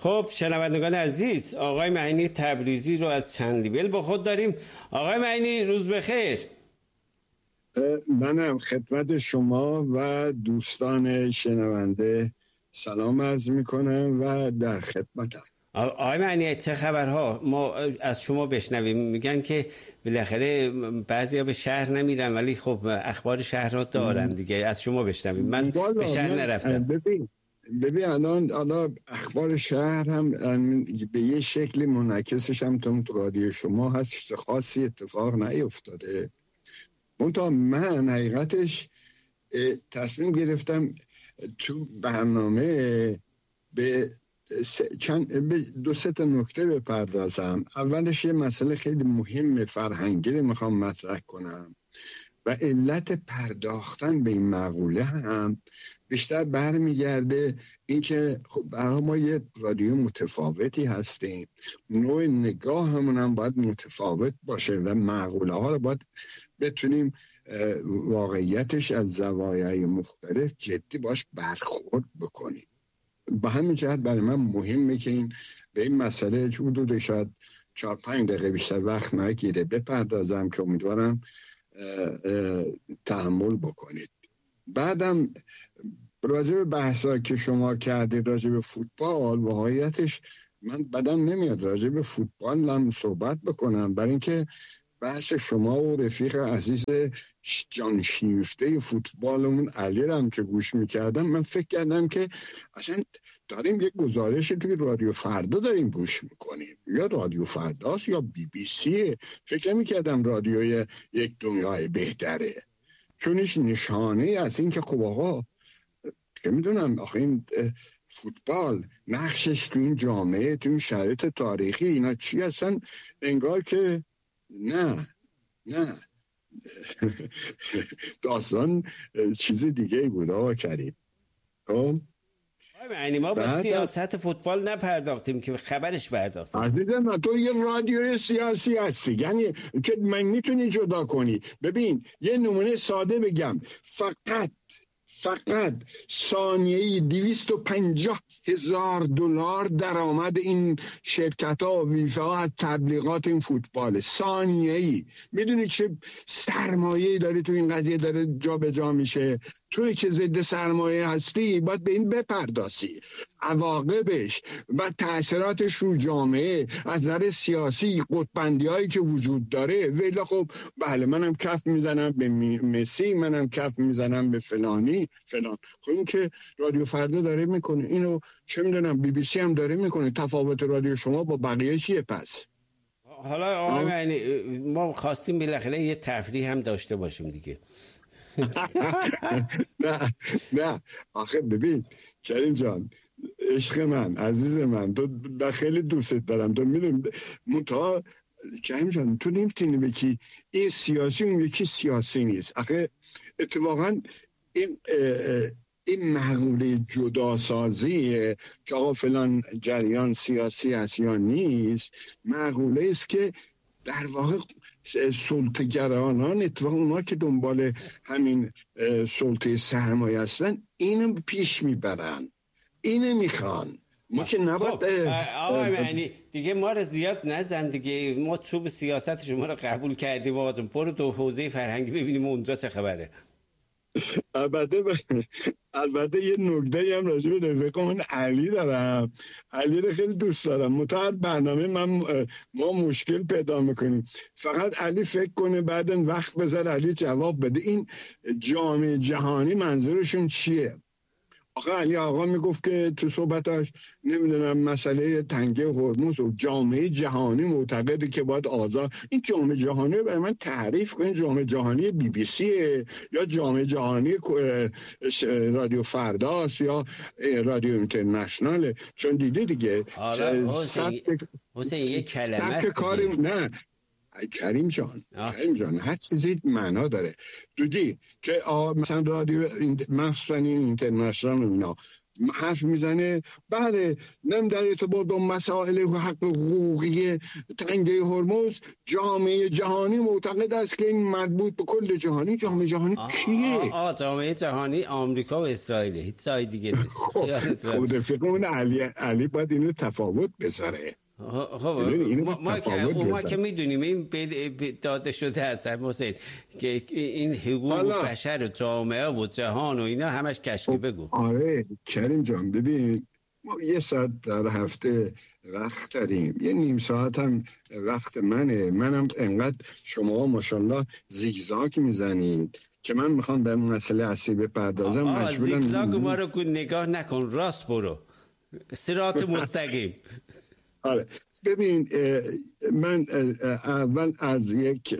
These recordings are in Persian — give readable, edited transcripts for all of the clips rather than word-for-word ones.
خب شنوندگان عزیز، آقای معینی تبریزی رو از چندلیبل با خود داریم. آقای معینی روز بخیر. منم خدمت شما و دوستان شنونده سلام عرض میکنم و در خدمتم. آقای معنی چه خبرها؟ ما از شما بشنویم. میگن که بالاخره بعضیا به شهر نمیرن ولی خب اخبار شهر رو دارن دیگه. از شما بشنویم. من به شهر نرفتم. ببین الان اخبار شهر هم به یه شکلی منعکسش هم تو رادیو شما هست، خاصی اتفاق نیفتاده. منتها من حقیقتش تصمیم گرفتم تو برنامه به دو سه تا نکته بپردازم. اولش یه مسئله خیلی مهم فرهنگی رو میخوام مطرح کنم و علت پرداختن به این مقوله هم بیشتر برمیگرده این که خب برای ما یه رادیو متفاوتی هستیم، نوع نگاه همون هم باید متفاوت باشه و مقوله ها رو باید بتونیم واقعیتش از زوایای مختلف جدی باش برخورد بکنیم. به همین جهت برای من مهمه که این به این مسئله حدود شاید 4-5 دقیقه بیشتر وقت نگیره بپردازم که امیدوارم تحمل بکنید. بعدم راجع به بحثا که شما کردید راجع به فوتبال، واقعیتش من بدم نمیاد راجع به فوتبال هم صحبت بکنم، برای اینکه بحث شما و رفیق عزیز جان شیفته فوتبالمون علی رو هم که گوش میکردم، من فکر کردم که اصلا داریم یک گزارش توی رادیو فردا داریم گوش میکنیم، یا رادیو فرداست یا BBC. فکر نمیکردم رادیوی یک دنیای بهتره، چونش نشانه از این که خب آقا که میدونم آخه این فوتبال نقشش تو این جامعه، تو این شرایط تاریخی اینا چی هستن، انگار که نه داستان چیز دیگه بود آقا کریم. خب یعنی ما به سیاست فوتبال نپرداختیم که خبرش پرداختیم. عزیزم تو یه رادیو سیاسی هستی، یعنی که من میتونی جدا کنی. ببین یه نمونه ساده بگم، فقط ثانیه‌ای 250,000 دلار درآمد این شرکت‌ها و ویفا از تبلیغات این فوتبال. ثانیه‌ای میدونی چه سرمایه‌ای داره تو این قضیه داره جا به جا میشه؟ توی که ضد سرمایه هستی باید به این بپردازی، عواقبش و تأثیراتش رو جامعه از نظر سیاسی، قطب‌بندی‌هایی که وجود داره. ولی خب بله منم کف میزنم به مسی، منم کف میزنم به فلان. خب این که رادیو فردا داره میکنه، اینو چه میدونم BBC هم داره میکنه. تفاوت رادیو شما با بقیه چیه پس؟ حالا آقای معنی ما خواستیم بالاخره یه تفریح هم داشته باشیم دیگه. نه آخه ببین کریم جان، عشق من، عزیز من، تو خیلی دوست دارم، تو میدونی منتها کریم جان تو نمیتونی بگی این سیاسی اون یکی سیاسی نیست. آخه اتفاقا این مقوله جداسازی که آقا فلان جریان سیاسی است یا نیست، مقوله است که در واقع سلطه‌گرانان، اتفاقا اونا که دنبال همین سلطه سرمایه هستن اینو پیش میبرن، اینو میخوان. ما که نباید آقای معنی دیگه ما رو زیاد نزن دیگه، ما چوب سیاست شما رو قبول کردیم. آقا برو تو حوزه فرهنگی ببینیم اونجا چه خبره. البته یه نکته هم راجع به رفیقمون علی دارم. علی رو خیلی دوست دارم، متأ برنامه ما مشکل پیدا میکنیم. فقط علی فکر کنه بعدن وقت بذار علی جواب بده این جامعه جهانی منظورشون چیه. آخه علی آقا میگفت که تو صحبتاش نمیدونم مسئله تنگه هرمز و جامعه جهانی معتقده که باید آزاد. این جامعه جهانی رو برای من تعریف کنین. جامعه جهانی BBC یا جامعه جهانی رادیو فرداست یا رادیو اینترنشنال؟ چون دیده دیگه حسین یک کلمه است نه کریم جان هر چیزی معنا داره. دیدی که مثلا رادیو مثلا اینترنشنال اینا حرف میزنه بله نم در ارتباط با مسائل حق حقوقی تنگه هرمز جامعه جهانی معتقد است که این مربوط به کل جهانی. جامعه جهانی کیه؟ جامعه جهانی آمریکا و اسرائیل، هیچ جای دیگه نیست. خود فکرون علی باید اینو تفاوت بذاره. ما که میدونیم این داده شده هست حسین که این حقوق بشر و جامعه و جهان و اینا همش کشکی. بگو. آره کریم جان ببین ما 1 ساعت در هفته وقت داریم، یه نیم ساعت هم وقت منم انقدر شما ماشاءالله زیگزاگ میزنید که من میخوام به مسئله اصلی بپردازم. زیگزاگ ما رو نگاه نکن، راست برو، صراط مستقیم. آره ببین من اول از یک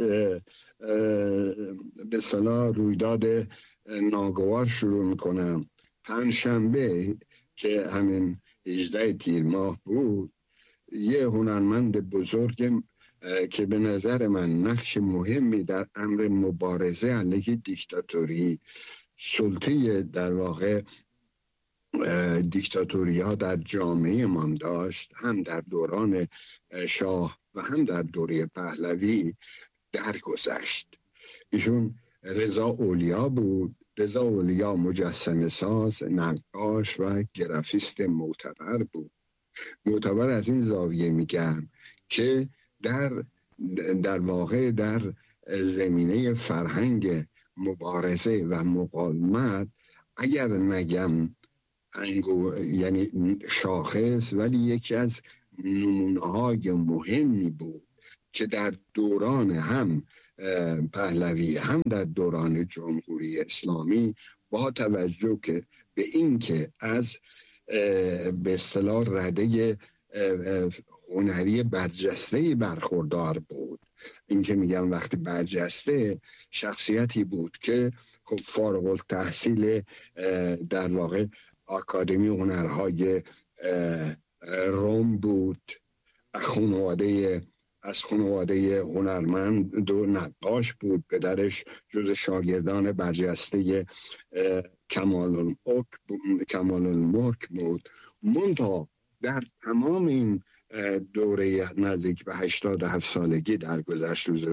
به اصطلاح رویداد ناگوار شروع میکنم. پنجشنبه که همین 18 تیر ماه بود، یه هنرمند بزرگ که به نظر من نقش مهمی در امر مبارزه علیه دیکتاتوری سلطه در واقع دیکتاتوری ها در جامعه من داشت، هم در دوران شاه و هم در دوره پهلوی درگذشت. ایشون رضا اولیا بود. رضا اولیا مجسمه ساز، نقاش و گرافیست معتبر بود. معتبر از این زاویه میگم که در واقع در زمینه فرهنگ مبارزه و مقاومت اگر نگم یعنی شاخص، ولی یکی از نمونه‌های مهمی بود که در دوران هم پهلوی هم در دوران جمهوری اسلامی با توجه که به این که از به اصطلاح رده هنری برجسته برخوردار بود. این که میگم وقتی برجسته، شخصیتی بود که خب فارغ التحصیل در واقع آکادمی هنرهای روم بود، از خانواده هنرمند و نقاش بود. پدرش جز شاگردان برجسته کمال الملک بود. منتها در تمام این دوره نزدیک به 87 سالگی در گذشت روز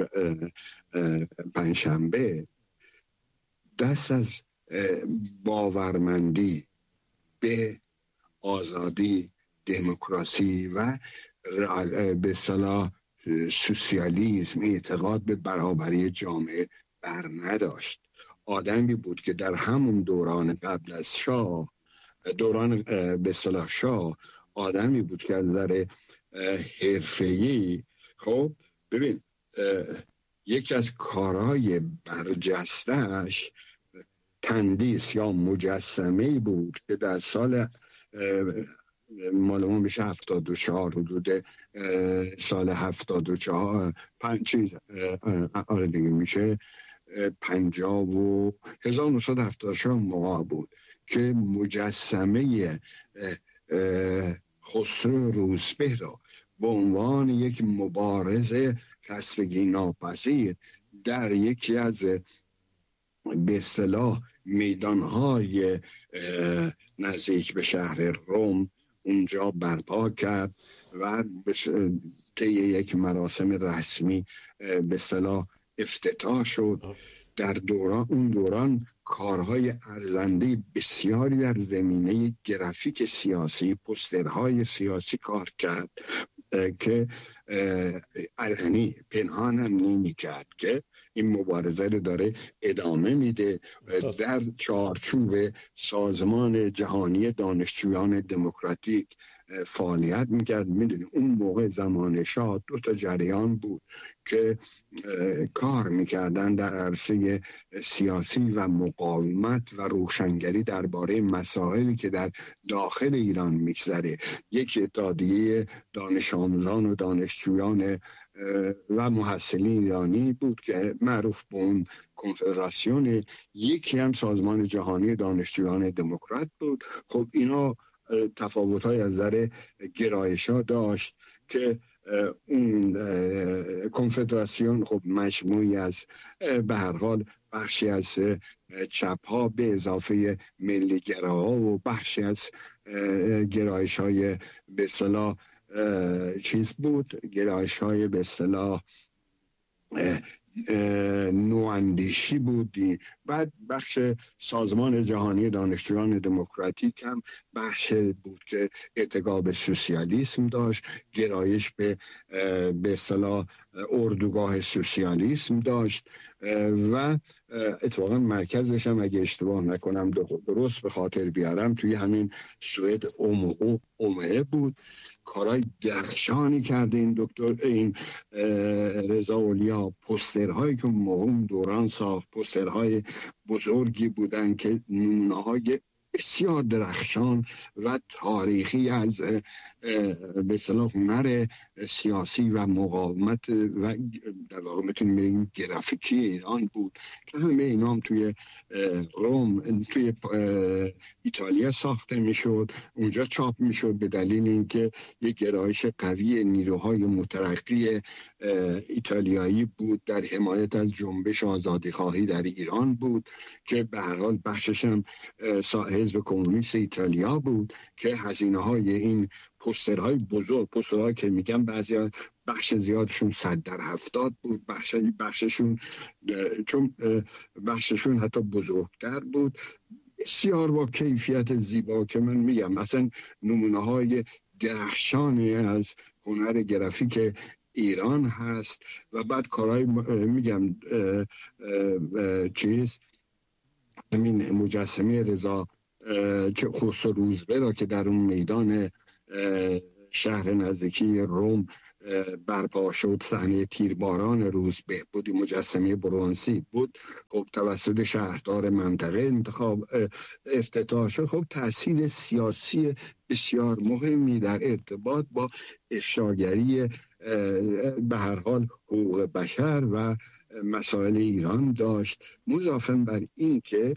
پنجشنبه دست از باورمندی به آزادی، دموکراسی و به اصطلاح سوسیالیسم، اعتقاد به برابری جامعه بر نداشت. آدمی بود که در همون دوران قبل از شاه، دوران به اصطلاح شاه، آدمی بود که از نظر حرفه‌ای، خب ببین یکی از کارهای برجسته‌اش تندیس یا مجسمه‌ای بود که در سال معلومه میشه 74 حدود سال 74 آره دیگه میشه 50 و 1974 موقع بود که مجسمه خسرو روسبه را به عنوان یک مبارز خستگی ناپذیر در یکی از به اصطلاح میدانهای نزدیک به شهر روم اونجا برپا کرد و طی یک مراسم رسمی به اصطلاح افتتاح شد. در اون دوران کارهای ارزنده بسیاری در زمینه گرافیک سیاسی، پوسترهای سیاسی کار کرد که علنی پنهان هم نمی کرد که این مبارزه رو داره ادامه میده. در چارچوب سازمان جهانی دانشجویان دموکراتیک فعالیت میکرد. میدونی اون موقع زمان شاه 2 جریان بود که کار میکردن در عرصه سیاسی و مقاومت و روشنگری درباره مسائلی که در داخل ایران میگذره. یک اتحادیه دانش آموزان و دانشجویان و محصلین ایرانی بود که معروف به اون کنفدراسیون، یکی هم سازمان جهانی دانشجویان دموکرات بود. خب اینا تفاوت‌های از نظر گرایش‌ها داشت که اون کنفدراسیون خب مجموعی از به هر حال بخشی از چپ ها به اضافه ملی گراها و بخشی از گرایش های به اصطلاح چیز بود، گرایش های به اصطلاح نواندیشی بودی. بعد بخش سازمان جهانی دانشجویان دموکراتیک هم بخش بود که ارتقا به سوسیالیسم داشت، گرایش به اصطلاح اردوگاه سوسیالیسم داشت و اتفاقا مرکزش هم اگه اشتباه نکنم درست به خاطر بیارم توی همین سوئد اومه بود. کارهای درخشانی کرده این دکتر این رضا اولیا. پوسترهایی که موقع دوران ساخت پوسترهای بزرگی بودن که نمونه‌های بسیار درخشان و تاریخی از به اصطلاح هنر سیاسی و مقاومت و در واقع میتونیم بگیم گرافیکی ایران بود که همه اینا هم توی روم توی ایتالیا ساخته میشد، اونجا چاپ میشد به دلیل اینکه یک گرایش قوی نیروهای مترقی ایتالیایی بود در حمایت از جنبش آزادیخواهی در ایران بود که به هر حال بخشش هم حزب کمونیست ایتالیا بود که هزینه‌های این پوسترهای بزرگ، پوسترهایی که میگم بعضی بخش زیادشون 100/70 بود، بخششون چون بخششون حتی بزرگتر بود، بسیار با کیفیت زیبا که من میگم مثلا نمونه‌های درخشانی از هنر گرافیک ایران هست. و بعد کارهای میگم چیز همین مجسمه رضا خسرو روزبه را که در اون میدان شهر نزدیکی روم برپا شد، صحنه تیرباران روزبه بود، مجسمه برنزی بود، خب توسط شهردار منطقه افتتاح شد. خب تاثیر سیاسی بسیار مهمی در ارتباط با افشاگری به هر حال حقوق بشر و مسائل ایران داشت. مضافاً بر این که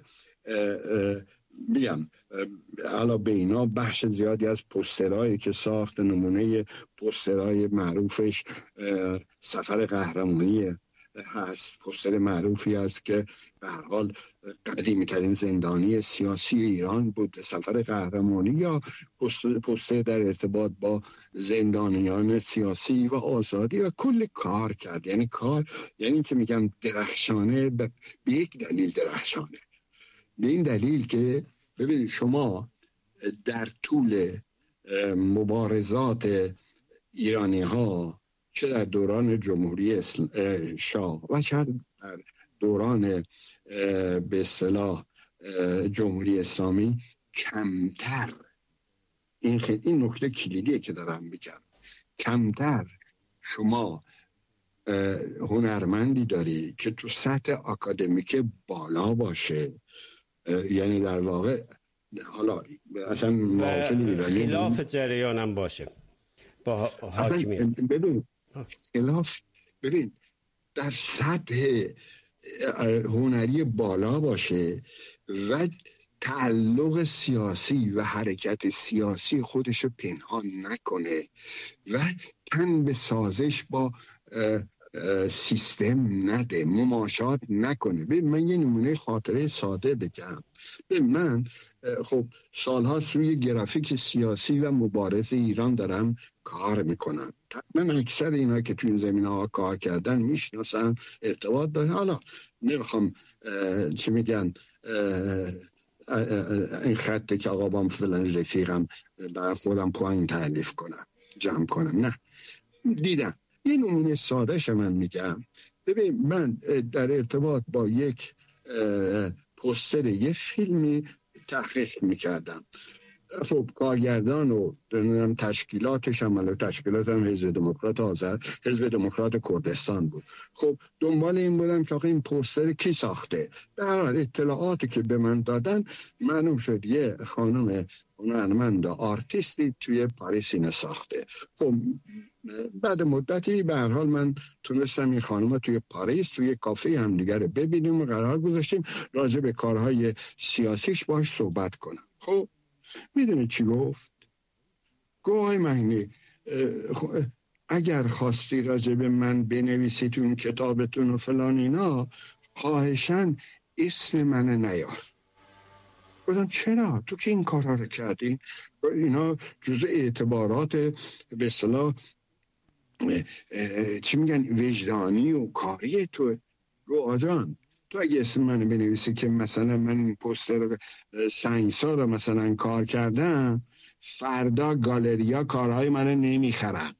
بگم حالا به اینا بخش زیادی از پوسترهایی که ساخت، نمونه پوسترهای معروفش سفر قهرمانی هست، پوستر معروفی است که به هر حال قدیمی ترین زندانی سیاسی ایران بود، سفر قهرمانی، یا پوستر در ارتباط با زندانیان سیاسی و آزادی و کل کار کرد. یعنی که میگم درخشانه به یک دلیل درخشانه، به این دلیل که ببینید شما در طول مبارزات ایرانی ها چه در دوران جمهوری شاه و چه در دوران به اصطلاح جمهوری اسلامی کمتر، این نکته کلیدیه که دارم میگم، کمتر شما هنرمندی داری که تو سطح آکادمیک بالا باشه، یعنی در واقع حالا اصلا معافل ایرانی خلاف جریانم باشه با حاکمیت. ببین در سطح هنری بالا باشه و تعلق سیاسی و حرکت سیاسی خودشو پنهان نکنه و تن به سازش با سیستم نده، مماشات نکنه. من یه نمونه خاطره ساده بگم. من خب سالها روی گرافیک سیاسی و مبارز ایران دارم کار میکنم. من اکثر اینا که توی این زمینه ها کار کردن میشناسم، ارتباط دارم. حالا نمیخوام چی میگن این خطه که آقا بام فلان رفیقم برای خودم پایین تعلیف کنم جمع کنم، نه، دیدم. یه نمونه سادهش من میگم. ببین من در ارتباط با یک پوستر یه فیلمی تحقیق میکردم. خب کارگردان و تشکیلاتش هم تشکیلات هم حزب دموکرات آذر، حزب دموکرات کردستان بود. خب دنبال این بودم که این پوستر کی ساخته. در اطلاعاتی که به من دادن معلوم شد یه خانم هنرمند آرتیستی توی پاریس اینو ساخته. خب بعد مدتی به هر حال من تونستم این خانم توی پاریس توی کافه هم دیگر ببینیم و قرار گذاشتیم راجع به کارهای سیاسیش باش صحبت کنم. خب میدونی چی گفت؟ گوهای مهنی اگر خواستی راجع به من بنویسی تو این کتابتون و فلان اینا، خواهشاً اسم من نیار. گفتم چرا؟ تو که این کارها رو کردین. اینا جزء اعتبارات به اصطلاح چی میگن وجدانی و کاری تو. رو آجان تو اگه اسم من بنویسی که مثلا من این پوستر سنگسا رو مثلا کار کردم، فردا گالریا کارهای من نمیخرن،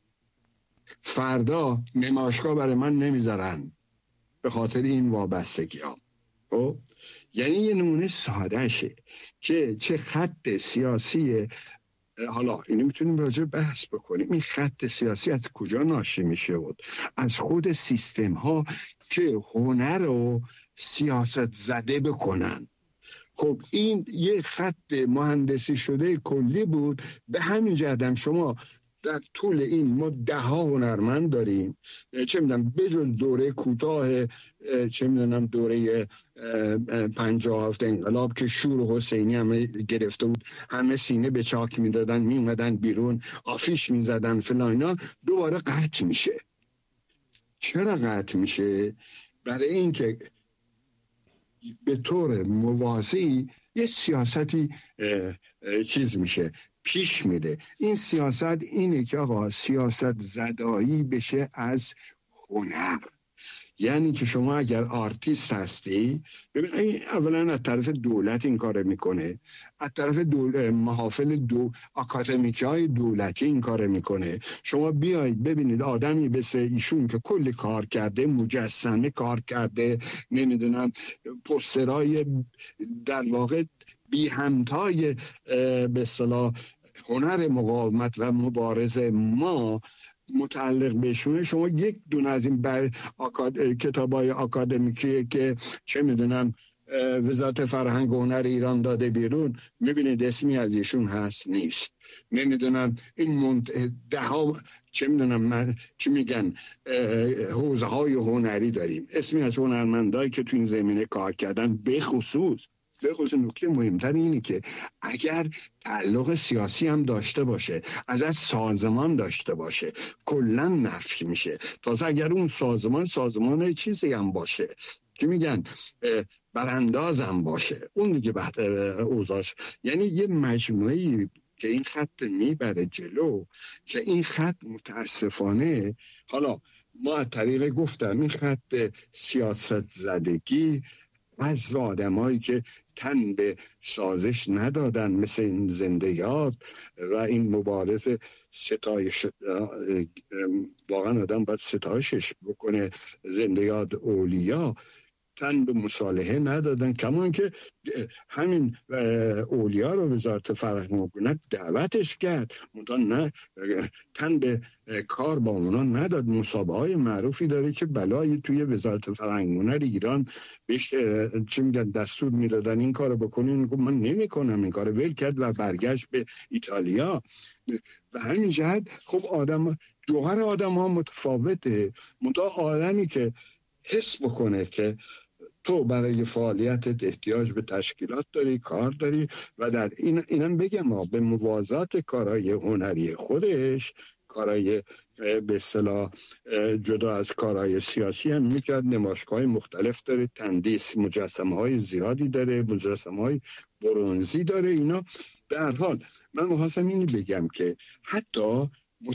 فردا نمایشگاه برای من نمیذارن به خاطر این وابستگی ها. یعنی یه نمونه سادهشه که چه خط سیاسی. حالا اینو میتونیم راجع بحث بکنیم این خط سیاسی از کجا ناشی میشه بود؟ از خود سیستم ها که هنر رو سیاست زده بکنن. خب این یه خط مهندسی شده کلی بود. به همین جهت شما در طول این ما 10 هنرمند داریم، چه میدونم بجز دوره کوتاه، چه میدونم دوره 57 انقلاب که شور حسینی همه گرفته بود، همه سینه به چاک میدادن، میومدن بیرون آفیش میزدن فلان، دوباره قطع میشه. چرا قطع میشه؟ برای اینکه به طور موازی یه سیاستی چیز میشه، پیش میره. این سیاست اینه که آقا سیاست زدایی بشه از هنر. یعنی که شما اگر آرتیست هستی، ببین اولا از طرف دولت این کار میکنه، از طرف محافل اکادمیکی های دولتی این کار میکنه. شما بیایید ببینید آدمی مثل ایشون که کلی کار کرده، مجسمه کار کرده، نمیدونم پوسترهای در واقع بی همتای به اصطلاح هنر مقاومت و مبارزه ما متعلق بهشونه. شما یک دونه از این کتابای اکادمیکی که چه میدونم وزارت فرهنگ و هنر ایران داده بیرون، میبینید اسمی از ایشون هست نیست. نمیدونم این ده ها چه میدونم چی میگن حوزه های هنری داریم، اسمی از هنرمندایی که تو این زمینه کار کردن. به خصوص نکته مهمتر اینه که اگر تعلق سیاسی هم داشته باشه، ازش سازمان داشته باشه، کلا نفی میشه. تازه اگر اون سازمان چیزی هم باشه که میگن برانداز هم باشه، اون دیگه بهتر اوضاعش. یعنی یه مجموعی که این خط میبره جلو، که این خط متاسفانه حالا ما از طریق گفتم این خط سیاست زدگی از آدمایی که تن به سازش ندادن، مثل این زنده یاد و این مبارز ستایش، واقعا آدم باید ستایشش بکنه، زنده یاد اولیا، تن به مصالحه ندادن. کمان که همین اولیا رو وزارت فرهنگ و هنر دعوتش کرد، نه تن به کار با اونا نداد. مسابقه های معروفی داره که بلایی توی وزارت فرهنگ و هنر ایران بهش چی میگن دستور میدادن این کارو بکنین، من نمیکنم این کارو، ول کرد و برگشت به ایتالیا. و همین جهت خب جوهر آدم ها متفاوته. منتها آدمی که حس بکنه که تو برای فعالیتت احتیاج به تشکیلات داری، کار داری، و در اینم بگم به موازات کارهای هنری خودش، کارهای به اصطلاح جدا از کارهای سیاسی هم میکرد. نمایشگاه‌های مختلف داره، تندیس مجسمه‌های زیادی داره، مجسمه‌های برنزی داره. اینا به هر حال من می‌خواستم اینو بگم که حتی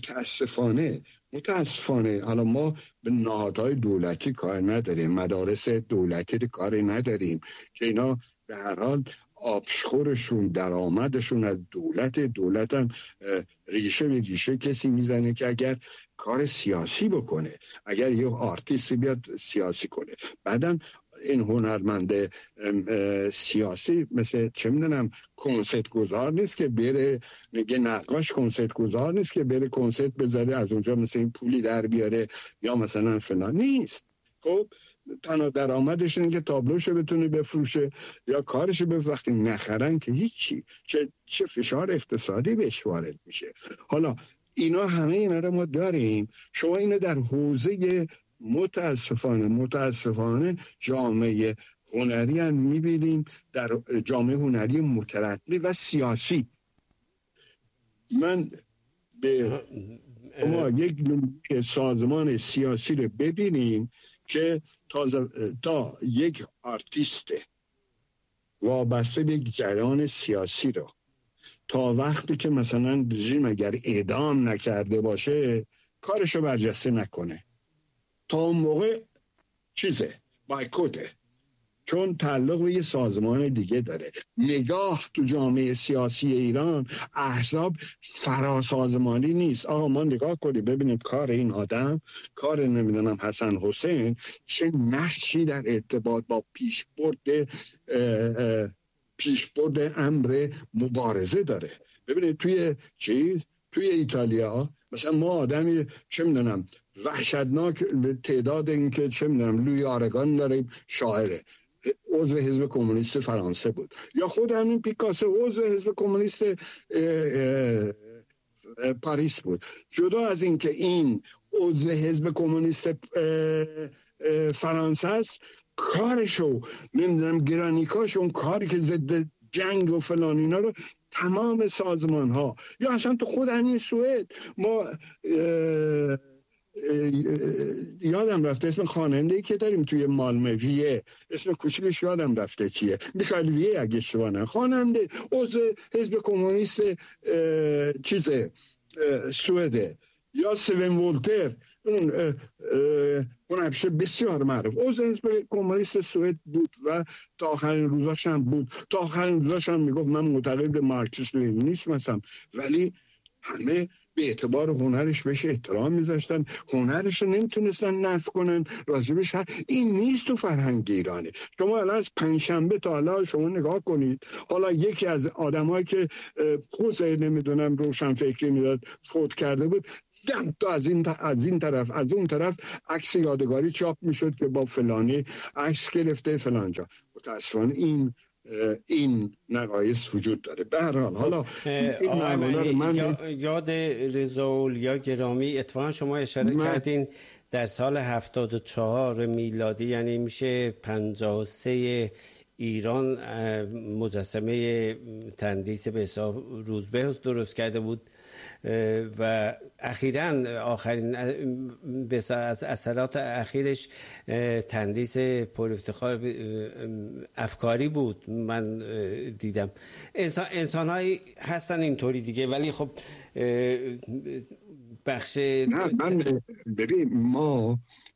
متاسفانه حالا ما به نهادهای دولتی کار نداریم، مدارس دولتی کار نداریم که اینا به هر حال آبشخورشون، درآمدشون از دولت هم ریشه به ریشه کسی میزنه که اگر کار سیاسی بکنه، اگر یه آرتیستی بیاد سیاسی کنه، بعدم این هنرمند سیاسی مثل چه میدونم کنسرت گذار نیست که بره، نگه نقاش کنسرت گذار نیست که بره کنسرت بذاره از اونجا مثل این پولی در بیاره یا مثلا فلان نیست. خب تنها درآمدش اینه که تابلوشو بتونه بفروشه یا کارشو وقتی نخرن که هیچی، چه فشار اقتصادی بهش وارد میشه. حالا همه اینا رو ما داریم. شما اینو در حوزه متاسفانه جامعه هنری هم میبینیم، در جامعه هنری مترقی و سیاسی. من به ما یک سازمان سیاسی رو ببینیم که تا یک آرتیست وابسته به یک جریان سیاسی رو تا وقتی که مثلا رژیم اگر اعدام نکرده باشه کارشو برجسته نکنه، تا اون موقع بایکوته، چون تعلق به یه سازمان دیگه داره. نگاه تو جامعه سیاسی ایران احزاب فراسازمانی نیست. آقا ما نگاه کنیم ببینید کار این آدم، کار نمیدونم حسن حسین چه نقشی در ارتباط با پیشبرد امر مبارزه داره. ببینید توی ایتالیا مثلا ما آدمی چه میدونم وحشتناک تعداد این که چه میدونم لوی آرگان داریم، شاعره، عضو حزب کمونیست فرانسه بود، یا خود همین پیکاسو عضو حزب کمونیست پاریس بود. جدا از این که این عضو حزب کمونیست فرانسه است، کارشو نمیدونم گرانیکاش، اون کاری که ضد جنگ و فلان اینا رو تمام سازمان ها، یا اصلا تو خود همین سوئد ما یادم رفته اسم خواننده‌ای که داریم توی مالمه، ویه، اسم کوچیکش یادم رفته چیه، میکائیل ویه اگه اشتباه نکنم، خواننده عضو حزب کمونیست سوئده، یا سوین ولتر اون همیشه بسیار معروف عضو حزب کمونیست سوئد بود و تا آخرین روزاش هم بود. تا آخرین روزاش هم میگفت من معتقد به مارکسیسم لنینیسم هستم، ولی همه به اعتبار هنرش بهش احترام میذاشتن، هنرش رو نمیتونستن نفی کنن، راجبش این نیست تو فرهنگ ایرانه. شما الان از پنجشنبه تا حالا شما نگاه کنید، حالا یکی از آدمایی که خود نمیدونم روشنفکری میداد فوت کرده بود، تا از این طرف از اون طرف عکس یادگاری چاپ میشد که با فلانی عکس گرفته فلانجا. متاسفانه این نقایص وجود داره. به هر حال حالا یاد رضااولیا گرامی اتفاقا شما اشاره کردین در سال 74 میلادی، یعنی میشه 53 ایران مجسمه تندیس به حساب روزبه درست کرده بود و اخیراً آخرین از اثرات اخیرش تندیس پر افتخار افکاری بود. من دیدم انسان‌هایی هستن اینطوری دیگه، ولی خب بخش ببین ما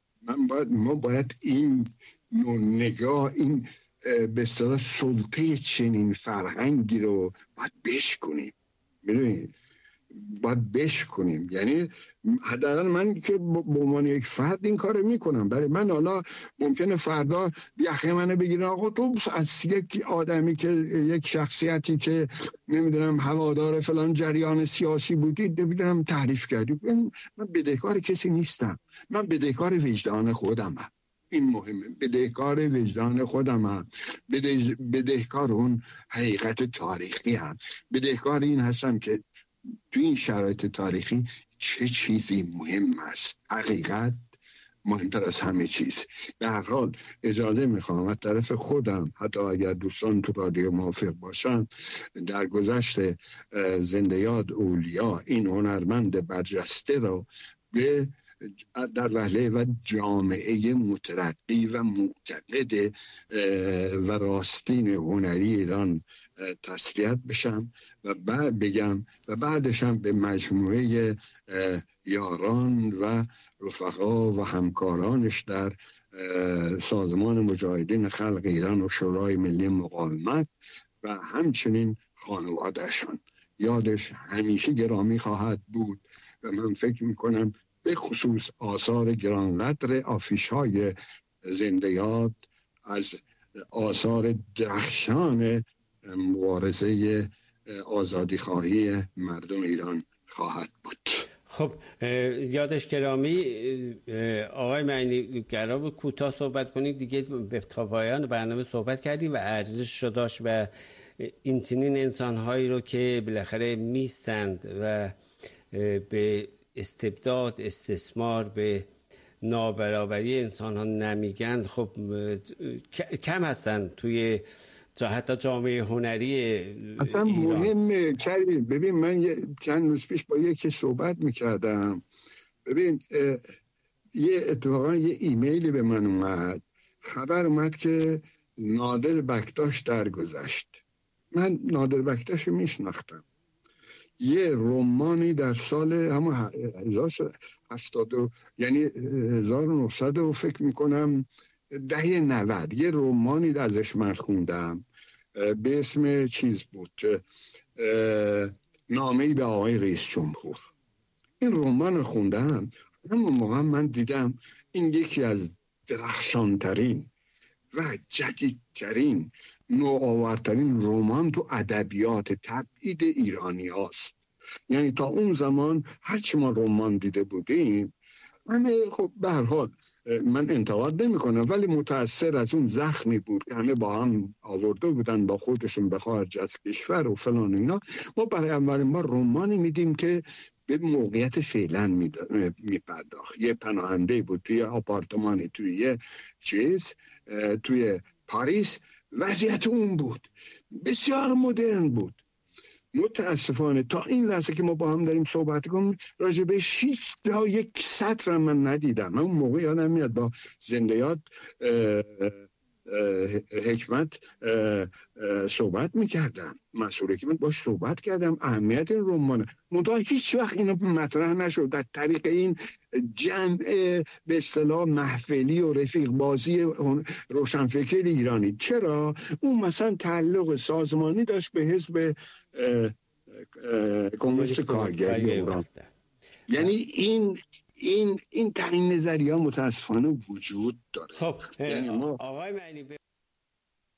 باید این نوع نگاه، این به اصطلاح سلطه چنین فرهنگی رو باید بشکنیم. ببینید باید بشکنیم، یعنی حداقل من که به عنوان یک فرد این کارو میکنم. برای من حالا ممکنه فردا یخه منو بگیرن آقا تو از یک آدمی که یک شخصیتی که نمیدونم هوادار فلان جریان سیاسی بودی نمیدونم تعریف کردی. من بدهکار کسی نیستم، من بدهکار وجدان خودمم. این مهمه، بدهکار وجدان خودمم، بدهکار اون حقیقت تاریخی هم، بدهکار این هستم که تو این شرایط تاریخی چه چیزی مهم است. حقیقت مهمتر از همه چیز. به هر حال اجازه میخوام از طرف خودم، حتی اگر دوستان تو رادیو موافق باشن، در گذشت زنده یاد اولیا این هنرمند برجسته رو به در وهله و جامعه مترقی و معتقد و راستین هنری ایران تسلیت بشم و بعد بگم و بعدشم به مجموعه یاران و رفقا و همکارانش در سازمان مجاهدین خلق ایران و شورای ملی مقاومت و همچنین خانوادهشان یادش همیشه گرامی خواهد بود. و من فکر میکنم به خصوص آثار گرانقدر آفیش های زنده یاد از آثار درخشان مبارزه آزادی خواهی مردم ایران خواهد بود. خب یادش گرامی. آقای معینی قرار کوتاه صحبت کنید دیگه، به تا پایان برنامه صحبت کردیم و ارزش رو داشت و این چنین انسان‌هایی رو که بالاخره میستند و به استبداد، استثمار، به نابرابری انسان‌ها نمیگن، خب کم هستن توی حتی جامعه هنری اصلا مهمه. ببین من چند روز پیش با یکی صحبت میکردم. ببین اتفاقا یه ایمیلی به من اومد، خبر اومد که نادر بکتاش درگذشت. من نادر بکتاش میشناختم. یه رمانی در سال همون 1970 یعنی 1900 فکر میکنم دهه 90 یه رمانی ازش من خوندم به اسم چیز بود، نامه‌ای به آقای رئیس جمهور. این رمان خوندم، همون موقع من دیدم این یکی از درخشانترین و جدیدترین نوآورترین رمان تو ادبیات تبعید ایرانی هاست. یعنی تا اون زمان هرچی ما رمان دیده بودیم، خب به هر حال من انتقاد نمی کنم، ولی متأثر از اون زخمی بود که همه با هم آورده بودن با خودشون به خارج از کشور و فلان اینا. ما برای اولین بار رمانی میدیم که به موقعیت فعلا میپرداخت. یه پناهنده بود توی آپارتمانی توی یه توی پاریس، وضعیت اون بود، بسیار مدرن بود. متاسفانه تا این لحظه که ما با هم داریم صحبت کنیم راجع به هیچ جا یک سطر من ندیدم. من اون موقع یادم میاد با زنده یاد حکمت صحبت میکردم، مسئول حکمت باش صحبت کردم اهمیت این رمان، منتها هیچ وقت اینو مطرح نشد در طریق این جمع به اصطلاح محفلی و رفیق بازی روشنفکر ایرانی. چرا؟ اون مثلا تعلق سازمانی داشت به حزب کمونیست کارگری ایران. یعنی این تعیین نظریه متاسفانه وجود داره. خب یعنی ما آقای معنی